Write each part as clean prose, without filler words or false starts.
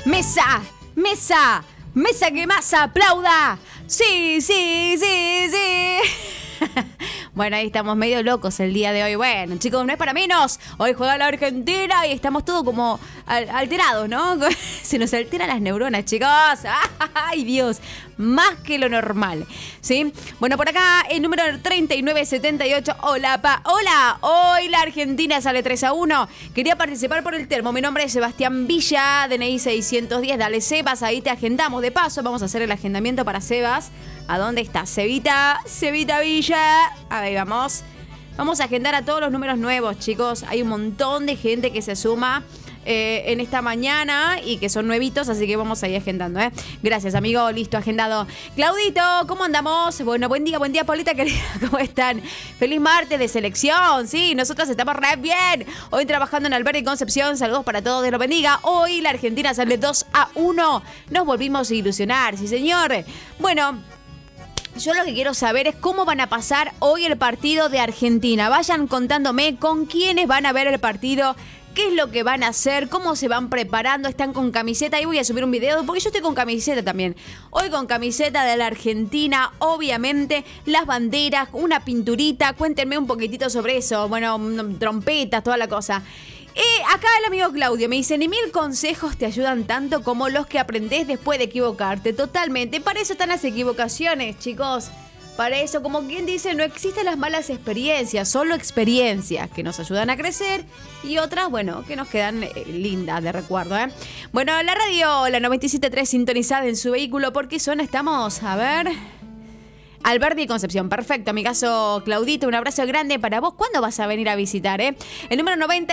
Mesa, mesa, mesa que más aplauda. Sí, sí, sí, sí. Bueno, ahí estamos medio locos el día de hoy. Bueno, chicos, no es para menos. Hoy juega la Argentina y estamos todos como alterados, ¿no? Se nos alteran las neuronas, chicos. ¡Ay, Dios! Más que lo normal, ¿sí? Bueno, por acá, el número 3978. Hola, hola. Hoy la Argentina sale 3-1. Quería participar por el termo. Mi nombre es Sebastián Villa, DNI 610. Dale, Sebas, ahí te agendamos. De paso, vamos a hacer el agendamiento para Sebas. ¿A dónde está? Cevita Villa. Ahí vamos. Vamos a agendar a todos los números nuevos, chicos. Hay un montón de gente que se suma en esta mañana y que son nuevitos, así que vamos a ir agendando, ¿eh? Gracias, amigo. Listo, agendado. Claudito, ¿cómo andamos? Bueno, buen día, Paulita querida. ¿Cómo están? Feliz martes de selección. Sí, nosotros estamos re bien. Hoy trabajando en Alberdi y Concepción. Saludos para todos, Dios los bendiga. Hoy la Argentina sale 2-1. Nos volvimos a ilusionar, sí, señor. Bueno, yo lo que quiero saber es cómo van a pasar hoy el partido de Argentina. Vayan contándome con quiénes van a ver el partido, qué es lo que van a hacer, cómo se van preparando, están con camiseta. Ahí voy a subir un video porque yo estoy con camiseta también. Hoy con camiseta de la Argentina, obviamente, las banderas, una pinturita. Cuéntenme un poquitito sobre eso. Bueno, trompetas, toda la cosa. Acá el amigo Claudio me dice, ni 1000 consejos te ayudan tanto como los que aprendés después de equivocarte. Totalmente. Para eso están las equivocaciones, chicos. Para eso, como quien dice, no existen las malas experiencias, solo experiencias que nos ayudan a crecer y otras, bueno, que nos quedan lindas de recuerdo, ¿eh? Bueno, la radio, la 97.3 sintonizada en su vehículo. ¿Por qué zona estamos? A ver... Alberdi y Concepción, perfecto, amigazo Claudito, un abrazo grande para vos. ¿Cuándo vas a venir a visitar, El número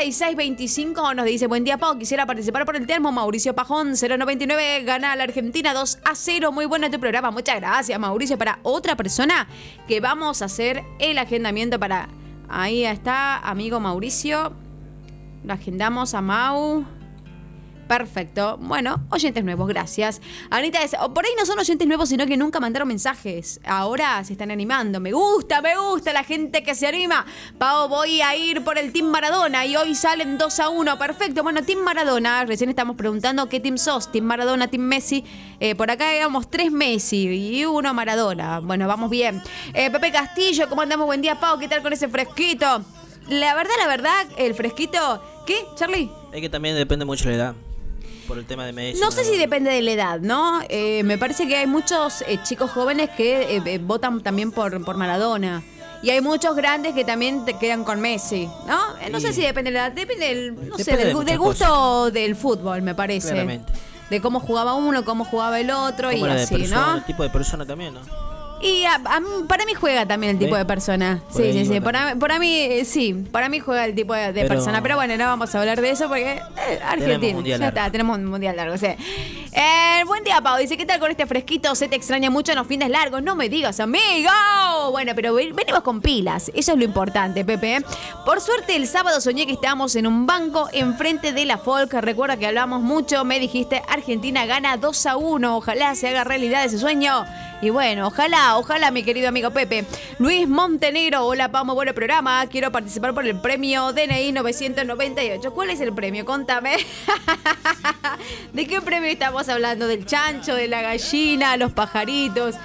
9625 nos dice, buen día, Pau, quisiera participar por el termo. Mauricio Pajón, 099, gana la Argentina 2-0, muy bueno tu programa, muchas gracias, Mauricio. Para otra persona que vamos a hacer el agendamiento para... Ahí está, amigo Mauricio, lo agendamos a Mau. Perfecto. Bueno, oyentes nuevos, gracias. Anita, por ahí no son oyentes nuevos, sino que nunca mandaron mensajes. Ahora se están animando. Me gusta la gente que se anima. Pau, voy a ir por el Team Maradona y hoy salen 2-1. Perfecto. Bueno, Team Maradona. Recién estamos preguntando qué team sos. Team Maradona, Team Messi. Por acá éramos 3 Messi y 1 Maradona. Bueno, vamos bien. Pepe Castillo, ¿cómo andamos? Buen día, Pau. ¿Qué tal con ese fresquito? La verdad, el fresquito... ¿Qué, Charlie? Es que también depende mucho de la edad. Por el tema de Messi. No sé si depende de la edad, ¿no? Me parece que hay muchos chicos jóvenes que votan también por Maradona. Y hay muchos grandes que también te quedan con Messi, ¿no? No sé si depende de la edad, depende del gusto cosas. Del fútbol, me parece. Claramente. De cómo jugaba uno, cómo jugaba el otro y así, persona, ¿no? El tipo de persona también, ¿no? Y para mí juega también el tipo de persona. Sí. Para mí juega el tipo de persona. Pero bueno, no vamos a hablar de eso porque Argentina. Ya está, tenemos un mundial largo. Sí. Buen día, Pau. Dice, ¿qué tal con este fresquito? Se te extraña mucho en los fines largos. No me digas, amigo. Bueno, pero venimos con pilas. Eso es lo importante, Pepe. Por suerte, el sábado soñé que estábamos en un banco enfrente de la Folk. Recuerda que hablamos mucho. Me dijiste, Argentina gana 2-1. Ojalá se haga realidad ese sueño. Y bueno, ojalá, mi querido amigo Pepe. Luis Montenegro, hola, Pau, muy buen programa. Quiero participar por el premio DNI 998. ¿Cuál es el premio? Contame. ¿De qué premio estamos hablando? ¿Del chancho, de la gallina, los pajaritos?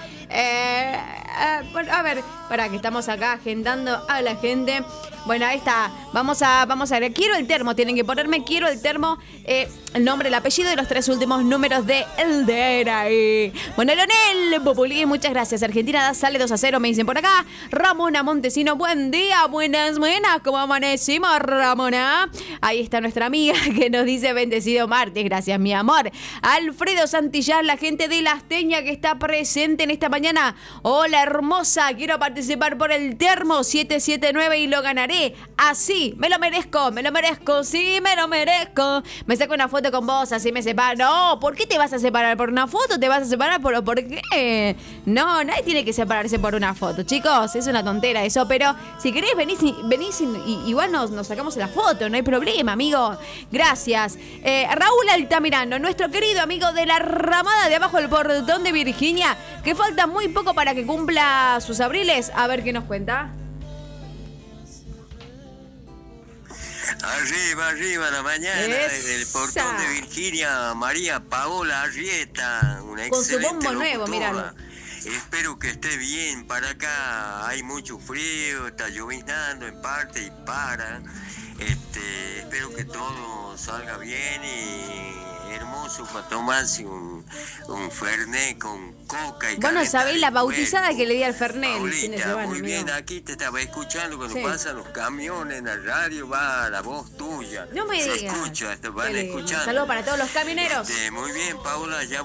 A ver, para que estamos acá agendando a la gente. Bueno, ahí está. Vamos a ver. Quiero el termo. Tienen que ponerme quiero el termo. El nombre, el apellido y los 3 últimos números de el DNI. Bueno, Leonel Populi, muchas gracias. Argentina sale 2-0, me dicen por acá. Ramona Montesino, buen día. Buenas. ¿Cómo amanecimos, Ramona? Ahí está nuestra amiga que nos dice bendecido martes. Gracias, mi amor. Alfredo Santillán, la gente de La Asteña que está presente en esta mañana. Hola, hermosa. Quiero participar por el termo 779 y lo ganaré. Así, me lo merezco. Sí, me lo merezco. Me saco una foto con vos, así me separo. No, ¿por qué te vas a separar? ¿Por una foto te vas a separar? ¿Por qué? No, nadie tiene que separarse por una foto, chicos. Es una tontera eso, pero si querés venís y igual nos sacamos la foto, no hay problema, amigo. Gracias. Raúl Altamirano, nuestro querido amigo de la ramada de abajo del portón de Virginia, que falta muy poco para que cumpla sus abriles. A ver qué nos cuenta. Arriba la mañana, desde el portón de Esa. Virginia, María Paola Arrieta, una Con su excelente bombo nuevo, locutora. míralo. Espero que esté bien. Para acá hay mucho frío, está lloviznando en parte y para. Espero que todo salga bien y hermoso para tomarse un fernet con coca y Vos no calentar sabéis la el bautizada cuerpo. que le di al Fernet el fin de Paulita, semana, muy amigo. bien, aquí te estaba escuchando cuando Sí. pasan los camiones en la radio, va la voz tuya. No me Se digas. escucha, te Qué van lindo. escuchando. Saludos para todos los camioneros. Muy bien, Paula, ya